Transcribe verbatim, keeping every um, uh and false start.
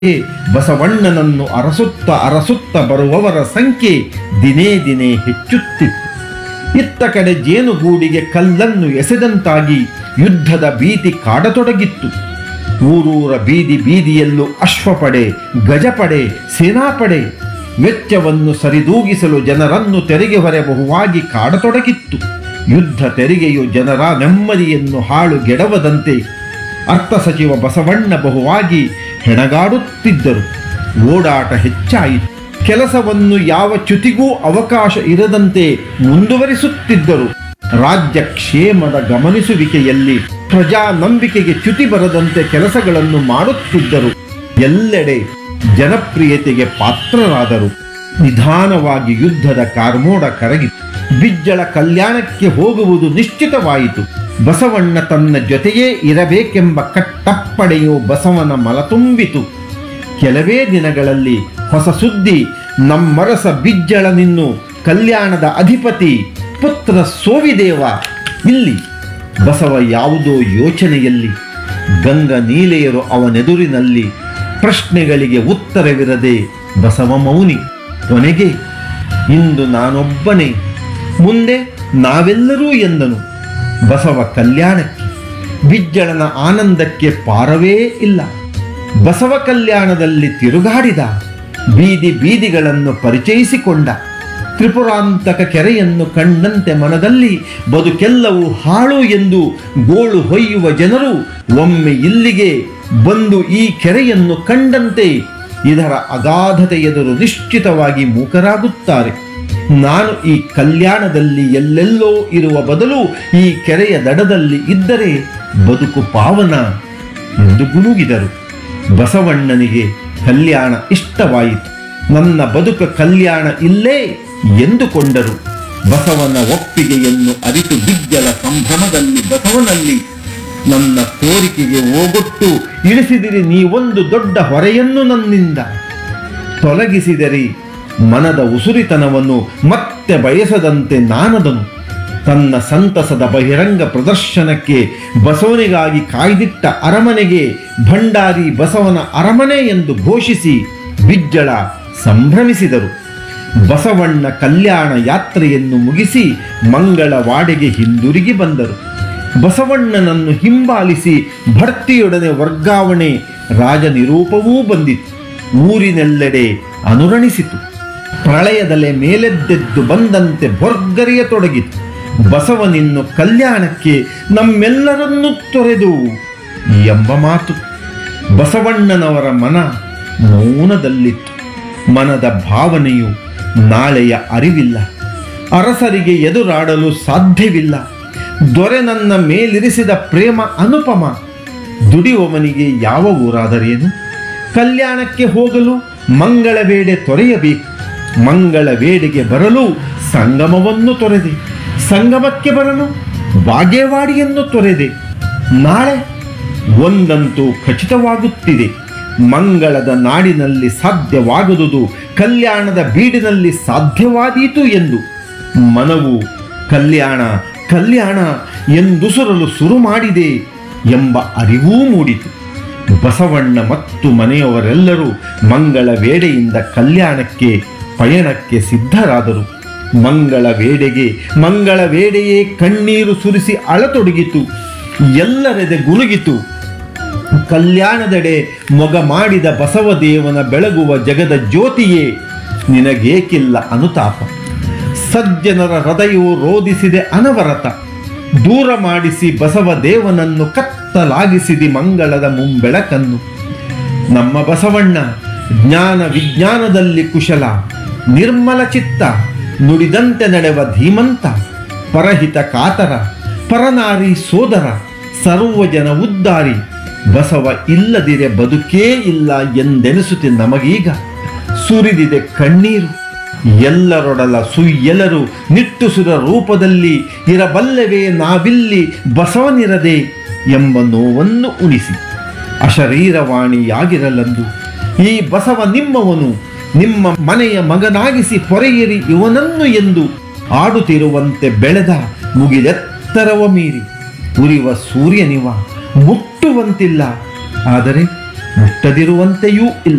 ಬಸವಣ್ಣನನ್ನು ಅರಸುತ್ತ ಅರಸುತ್ತ ಬರುವವರ ಸಂಖ್ಯೆ ದಿನೇ ದಿನೇ ಹೆಚ್ಚುತ್ತಿತ್ತು. ಇತ್ತ ಕಡೆ ಜೇನುಗೂಡಿಗೆ ಕಲ್ಲನ್ನು ಎಸೆದಂತಾಗಿ ಯುದ್ಧದ ಭೀತಿ ಕಾಡತೊಡಗಿತ್ತು. ಊರೂರ ಬೀದಿ ಬೀದಿಯಲ್ಲೂ ಅಶ್ವಪಡೆ, ಗಜಪಡೆ, ಸೇನಾಪಡೆ ವೆಚ್ಚವನ್ನು ಸರಿದೂಗಿಸಲು ಜನರನ್ನು ತೆರಿಗೆ ಹೊರೆ ಬಹುವಾಗಿ ಕಾಡತೊಡಗಿತ್ತು. ಯುದ್ಧ ತೆರಿಗೆಯು ಜನರ ನೆಮ್ಮದಿಯನ್ನು ಹಾಳುಗೆಡವದಂತೆ ಅರ್ಥ ಸಚಿವ ಬಸವಣ್ಣ ಬಹುವಾಗಿ ಹೆಣಗಾಡುತ್ತಿದ್ದರು. ಓಡಾಟ ಹೆಚ್ಚಾಯಿತು. ಕೆಲಸವನ್ನು ಯಾವ ಚ್ಯುತಿಗೂ ಅವಕಾಶ ಇರದಂತೆ ಮುಂದುವರಿಸುತ್ತಿದ್ದರು. ರಾಜ್ಯ ಕ್ಷೇಮದ ಗಮನಿಸುವಿಕೆಯಲ್ಲಿ ಪ್ರಜಾ ನಂಬಿಕೆಗೆ ಚ್ಯುತಿ ಬರದಂತೆ ಕೆಲಸಗಳನ್ನು ಮಾಡುತ್ತಿದ್ದರು. ಎಲ್ಲೆಡೆ ಜನಪ್ರಿಯತೆಗೆ ಪಾತ್ರರಾದರು. ನಿಧಾನವಾಗಿ ಯುದ್ಧದ ಕಾರ್ಮೋಡ ಕರಗಿತು. ಬಿಜ್ಜಳ ಕಲ್ಯಾಣಕ್ಕೆ ಹೋಗುವುದು ನಿಶ್ಚಿತವಾಯಿತು. ಬಸವಣ್ಣ ತನ್ನ ಜೊತೆಯೇ ಇರಬೇಕೆಂಬ ಕಟ್ಟಪ್ಪಣೆಯು ಬಸವನ ಮನತುಂಬಿತು. ಕೆಲವೇ ದಿನಗಳಲ್ಲಿ ಹೊಸ ಸುದ್ದಿ. ನಮ್ಮರಸ ಬಿಜ್ಜಳನಿನ್ನು ಕಲ್ಯಾಣದ ಅಧಿಪತಿ ಪುತ್ರ ಸೋವಿದೇವ ಇಲ್ಲಿ. ಬಸವ ಯಾವುದೋ ಯೋಚನೆಯಲ್ಲಿ. ಗಂಗ ನೀಲೆಯರು ಅವನೆದುರಿನಲ್ಲಿ. ಪ್ರಶ್ನೆಗಳಿಗೆ ಉತ್ತರವಿರದೆ ಬಸವ ಮೌನಿ. ಕೊನೆಗೆ ಇಂದು ನಾನೊಬ್ಬನೇ, ಮುಂದೆ ನಾವೆಲ್ಲರೂ ಎಂದನು. ಬಸವ ಕಲ್ಯಾಣಕ್ಕೆ, ಬಿಜ್ಜಳನ ಆನಂದಕ್ಕೆ ಪಾರವೇ ಇಲ್ಲ. ಬಸವ ಕಲ್ಯಾಣದಲ್ಲಿ ತಿರುಗಾಡಿದ. ಬೀದಿ ಬೀದಿಗಳನ್ನು ಪರಿಚಯಿಸಿಕೊಂಡ. ತ್ರಿಪುರಾಂತಕ ಕೆರೆಯನ್ನು ಕಂಡಂತೆ ಮನದಲ್ಲಿ ಬದುಕೆಲ್ಲವೂ ಹಾಳು ಎಂದು ಗೋಳು ಹೊಯ್ಯುವ ಜನರು ಒಮ್ಮೆ ಇಲ್ಲಿಗೆ ಬಂದು ಈ ಕೆರೆಯನ್ನು ಕಂಡಂತೆ ಇದರ ಅಗಾಧತೆ ಎದುರು ನಿಶ್ಚಿತವಾಗಿ ಮೂಕರಾಗುತ್ತಾರೆ. ನಾನು ಈ ಕಲ್ಯಾಣದಲ್ಲಿ ಎಲ್ಲೆಲ್ಲೋ ಇರುವ ಬದಲು ಈ ಕೆರೆಯ ದಡದಲ್ಲಿ ಇದ್ದರೆ ಬದುಕು ಪಾವನ ಎಂದು ಗುನುಗಿದರು. ಬಸವಣ್ಣನಿಗೆ ಕಲ್ಯಾಣ ಇಷ್ಟವಾಯಿತು. ನನ್ನ ಬದುಕ ಕಲ್ಯಾಣ ಇಲ್ಲೇ ಎಂದುಕೊಂಡರು. ಬಸವನ ಒಪ್ಪಿಗೆಯನ್ನು ಅರಿತು ಬಿಜ್ಜಳ ಸಂಭ್ರಮದಲ್ಲಿ ಬಸವನಲ್ಲಿ, ನನ್ನ ಕೋರಿಕೆಗೆ ಓಗೊಟ್ಟು ಇಳಿಸಿದಿರಿ ನೀವೊಂದು ದೊಡ್ಡ ಹೊರೆಯನ್ನು ನನ್ನಿಂದ. ತೊಲಗಿಸಿದರಿ ಮನದ ಉಸುರಿತನವನ್ನು ಮತ್ತೆ ಬಯಸದಂತೆ ನಾನದನು. ತನ್ನ ಸಂತಸದ ಬಹಿರಂಗ ಪ್ರದರ್ಶನಕ್ಕೆ ಬಸವನಿಗಾಗಿ ಕಾಯ್ದಿಟ್ಟ ಅರಮನೆಗೆ ಭಂಡಾರಿ ಬಸವನ ಅರಮನೆ ಎಂದು ಘೋಷಿಸಿ ಬಿಜ್ಜಳ ಸಂಭ್ರಮಿಸಿದರು. ಬಸವಣ್ಣ ಕಲ್ಯಾಣ ಯಾತ್ರೆಯನ್ನು ಮುಗಿಸಿ ಮಂಗಳವಾಡೆಗೆ ಹಿಂದಿರುಗಿ ಬಂದರು. ಬಸವಣ್ಣನನ್ನು ಹಿಂಬಾಲಿಸಿ ಭರ್ತಿಯೊಡನೆ ವರ್ಗಾವಣೆ ರಾಜನಿರೂಪವೂ ಬಂದಿತು. ಊರಿನೆಲ್ಲೆಡೆ ಅನುರಣಿಸಿತು. ಪ್ರಳಯದಲೆ ಮೇಲೆದ್ದೆದ್ದು ಬಂದಂತೆ ಭೊರ್ಗರೆಯತೊಡಗಿತು. ಬಸವನಿನ್ನು ಕಲ್ಯಾಣಕ್ಕೆ ನಮ್ಮೆಲ್ಲರನ್ನೂ ತೊರೆದು ಎಂಬ ಮಾತು. ಬಸವಣ್ಣನವರ ಮನ ಮೌನದಲ್ಲಿತ್ತು. ಮನದ ಭಾವನೆಯು ನಾಳೆಯ ಅರಿವಿಲ್ಲ. ಅರಸರಿಗೆ ಎದುರಾಡಲು ಸಾಧ್ಯವಿಲ್ಲ. ದೊರೆ ನನ್ನ ಮೇಲಿರಿಸಿದ ಪ್ರೇಮ ಅನುಪಮ. ದುಡಿಯುವವನಿಗೆ ಯಾವ ಊರಾದರೇನು? ಕಲ್ಯಾಣಕ್ಕೆ ಹೋಗಲು ಮಂಗಳ ವೇಡೆ ತೊರೆಯಬೇಕು. ಮಂಗಳ ವೇಡೆಗೆ ಬರಲು ಸಂಗಮವನ್ನು ತೊರೆದೆ. ಸಂಗಮಕ್ಕೆ ಬರಲು ಬಾಗೇವಾಡಿಯನ್ನು ತೊರೆದೆ. ನಾಳೆ ಒಂದಂತೂ ಖಚಿತವಾಗುತ್ತಿದೆ. ಮಂಗಳದ ನಾಡಿನಲ್ಲಿ ಸಾಧ್ಯವಾಗದುದು ಕಲ್ಯಾಣದ ಬೀಡಿನಲ್ಲಿ ಸಾಧ್ಯವಾದೀತು ಎಂದು. ಮನವು ಕಲ್ಯಾಣ ಕಲ್ಯಾಣ ಎಂದುಸುರಲು ಶುರು ಮಾಡಿದೆ ಎಂಬ ಅರಿವೂ ಮೂಡಿತು. ಬಸವಣ್ಣ ಮತ್ತು ಮನೆಯವರೆಲ್ಲರೂ ಮಂಗಳ ವೇಡೆಯಿಂದ ಕಲ್ಯಾಣಕ್ಕೆ ಪಯಣಕ್ಕೆ ಸಿದ್ಧರಾದರು. ಮಂಗಳ ವೇಡೆಗೆ ಮಂಗಳ ವೇಡೆಯೇ ಕಣ್ಣೀರು ಸುರಿಸಿ ಅಳತೊಡಗಿತು. ಎಲ್ಲರೆದೆ ಗುನುಗಿತು. ಕಲ್ಯಾಣದೆಡೆ ಮೊಗ ಮಾಡಿದ ಬಸವದೇವನ ಬೆಳಗುವ ಜಗದ ಜ್ಯೋತಿಯೇ, ನಿನಗೇಕಿಲ್ಲ ಅನುತಾಪ. ಸಜ್ಜನರ ಹೃದಯವು ರೋಧಿಸಿದೆ ಅನವರತ. ದೂರ ಮಾಡಿಸಿ ಬಸವದೇವನನ್ನು ಕತ್ತಲಾಗಿಸಿದಿ ಮಂಗಳದ ಮುಂಬೆಳಕನ್ನು. ನಮ್ಮ ಬಸವಣ್ಣ ಜ್ಞಾನ ವಿಜ್ಞಾನದಲ್ಲಿ ಕುಶಲ, ನಿರ್ಮಲ ಚಿತ್ತ, ನುಡಿದಂತೆ ನಡೆವ ಧೀಮಂತ, ಪರಹಿತ ಕಾತರ, ಪರನಾರಿ ಸೋದರ, ಸರ್ವಜನ ಉದ್ಧಾರಿ. ಬಸವ ಇಲ್ಲದಿರೆ ಬದುಕೇ ಇಲ್ಲ ಎಂದೆನಿಸುತ್ತೆ ನಮಗೀಗ. ಸುರಿದಿದೆ ಕಣ್ಣೀರು. ಎಲ್ಲರೊಡಲ ಸುಯ್ಯೆಲರು ನಿಟ್ಟುಸುರ ರೂಪದಲ್ಲಿ ಇರಬಲ್ಲವೇ ನಾವಿಲ್ಲಿ ಬಸವನಿರದೆ ಎಂಬ ನೋವನ್ನು ಉಣಿಸಿ ಅಶರೀರವಾಣಿಯಾಗಿರಲೆಂದು ಈ ಬಸವ ನಿಮ್ಮವನು, ನಿಮ್ಮ ಮನೆಯ ಮಗನಾಗಿಸಿ ಪೊರೆಯಿರಿ ಇವನನ್ನು ಎಂದು ಆಡುತ್ತಿರುವಂತೆ ಬೆಳೆದ ಮುಗಿಲೆತ್ತರವ ಮೀರಿ ಉರಿವ ಸೂರ್ಯನಿವ ಮುಟ್ಟುವಂತಿಲ್ಲ. ಆದರೆ ಮುಟ್ಟದಿರುವಂತೆಯೂ ಇಲ್ಲ.